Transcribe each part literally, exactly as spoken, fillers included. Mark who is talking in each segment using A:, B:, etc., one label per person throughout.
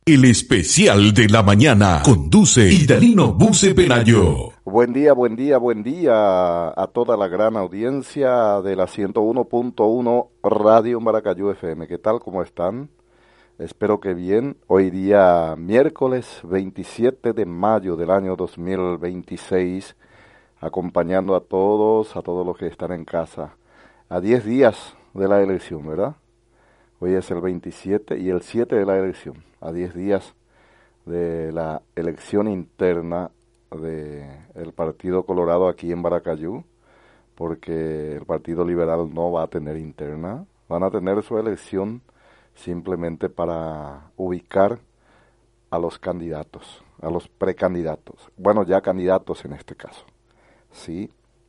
A: El especial de la mañana conduce Idalino Buce Penayo.
B: Buen día, buen día, buen día a toda la gran audiencia de la ciento uno punto uno Radio Maracayú F M. ¿Qué tal? ¿Cómo están? Espero que bien. Hoy día miércoles veintisiete de mayo del año dos mil veintiséis, acompañando a todos, a todos los que están en casa, a diez días de la elección, ¿verdad? Hoy es el veintisiete y el siete de la elección, a diez días de la elección interna del Partido Colorado aquí en Maracayú, porque el Partido Liberal no va a tener interna, van a tener su elección simplemente para ubicar a los candidatos, a los precandidatos, bueno, ya candidatos en este caso, ¿sí?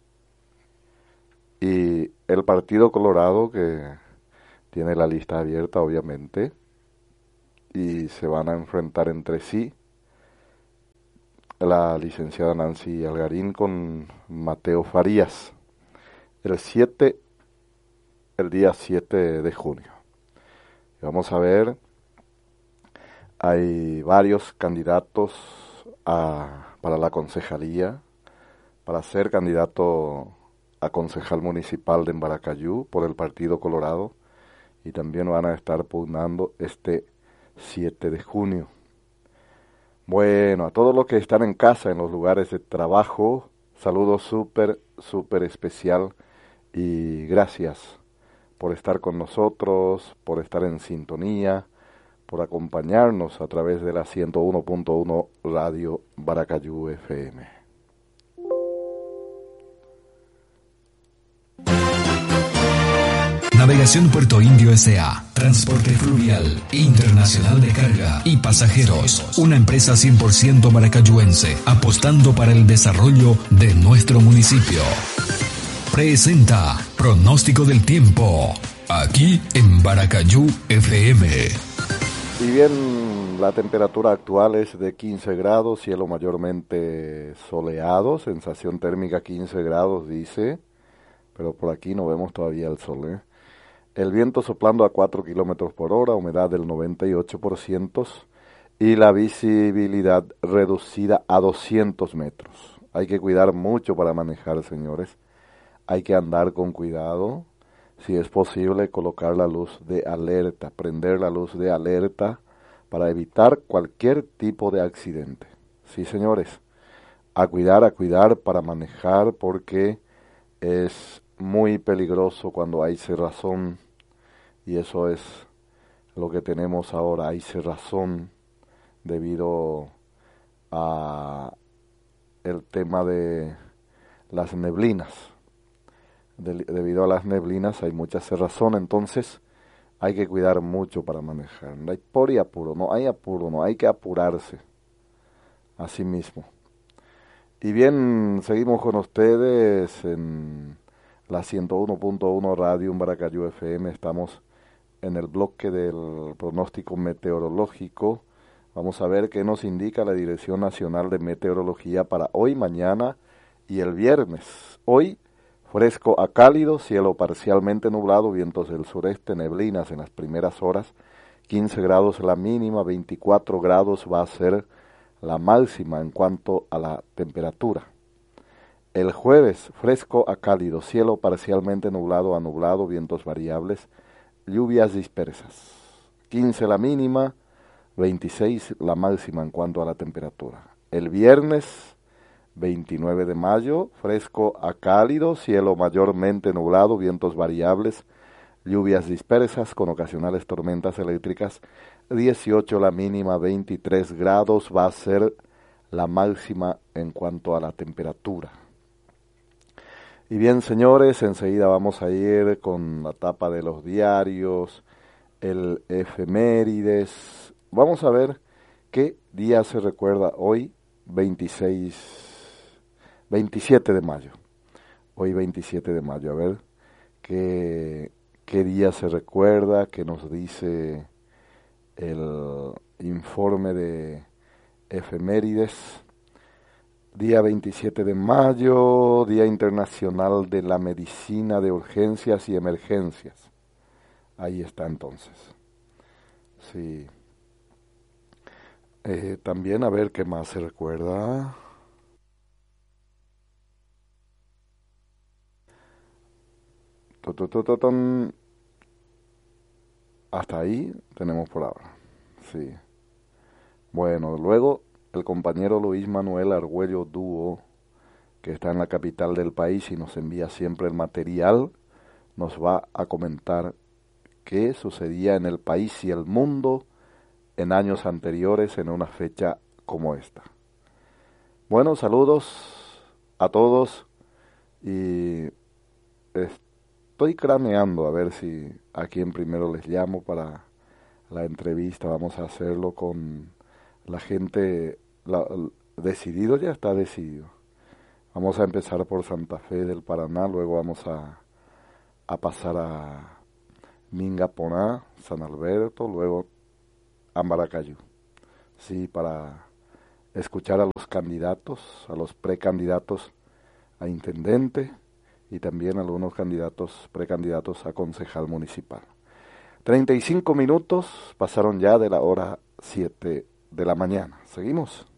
B: Y el Partido Colorado, que tiene la lista abierta, obviamente, y se van a enfrentar entre sí la licenciada Nancy Algarín con Mateo Farías, el siete, el día siete de junio. Vamos a ver, hay varios candidatos a, para la concejalía, para ser candidato a concejal municipal de Maracayú por el Partido Colorado, y también van a estar pugnando este siete de junio. Bueno, a todos los que están en casa, en los lugares de trabajo, saludos súper, súper especial y gracias por estar con nosotros, por estar en sintonía, por acompañarnos a través de la ciento uno punto uno Radio Maracayú F M.
C: Navegación Puerto Indio S A Transporte fluvial, internacional de carga y pasajeros. Una empresa cien por ciento maracayuense, apostando para el desarrollo de nuestro municipio. Presenta Pronóstico del Tiempo, aquí en Maracayú F M.
B: Y bien, la temperatura actual es de quince grados, cielo mayormente soleado, sensación térmica quince grados, dice, pero por aquí no vemos todavía el sol, ¿eh? El viento soplando a cuatro kilómetros por hora, humedad del noventa y ocho por ciento y la visibilidad reducida a doscientos metros. Hay que cuidar mucho para manejar, señores. Hay que andar con cuidado. Si es posible, colocar la luz de alerta, prender la luz de alerta para evitar cualquier tipo de accidente. Sí, señores, a cuidar, a cuidar para manejar, porque es muy peligroso cuando hay cerrazón, y eso es lo que tenemos ahora. Hay cerrazón debido a el tema de las neblinas. De, debido a las neblinas hay mucha cerrazón, entonces hay que cuidar mucho para manejar. No hay por y apuro, no hay apuro, no hay que apurarse. Así mismo. Y bien, seguimos con ustedes en la ciento uno punto uno Radio Maracayú F M. Estamos en el bloque del pronóstico meteorológico. Vamos a ver qué nos indica la Dirección Nacional de Meteorología para hoy, mañana y el viernes. Hoy, fresco a cálido, cielo parcialmente nublado, vientos del sureste, neblinas en las primeras horas, quince grados la mínima, veinticuatro grados va a ser la máxima en cuanto a la temperatura. El jueves, fresco a cálido, cielo parcialmente nublado a nublado, vientos variables, lluvias dispersas. quince la mínima, veintiséis la máxima en cuanto a la temperatura. El viernes, veintinueve de mayo, fresco a cálido, cielo mayormente nublado, vientos variables, lluvias dispersas con ocasionales tormentas eléctricas. dieciocho la mínima, veintitrés grados va a ser la máxima en cuanto a la temperatura. Y bien, señores, enseguida vamos a ir con la tapa de los diarios, el efemérides. Vamos a ver qué día se recuerda hoy, veintiséis, veintisiete de mayo. Hoy veintisiete de mayo, a ver qué, qué día se recuerda, qué nos dice el informe de efemérides. Día veintisiete de mayo, Día Internacional de la Medicina de Urgencias y Emergencias. Ahí está entonces. Sí. Eh, también a ver qué más se recuerda. Tututututun. Hasta ahí tenemos por ahora. Sí. Bueno, luego el compañero Luis Manuel Argüello Dúo, que está en la capital del país y nos envía siempre el material, nos va a comentar qué sucedía en el país y el mundo en años anteriores en una fecha como esta. Bueno, saludos a todos y estoy craneando a ver si a quién primero les llamo para la entrevista. Vamos a hacerlo con la gente, la, decidido ya está decidido. Vamos a empezar por Santa Fe del Paraná, luego vamos a, a pasar a Mingaponá, San Alberto, luego a Maracayú. Sí, para escuchar a los candidatos, a los precandidatos a intendente y también a algunos candidatos, precandidatos a concejal municipal. treinta y cinco minutos pasaron ya de la hora siete de la mañana. ¿Seguimos?